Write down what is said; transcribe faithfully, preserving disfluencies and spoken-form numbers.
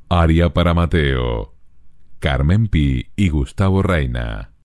Aria para Mateo, Carmen Pi y Gustavo Reina.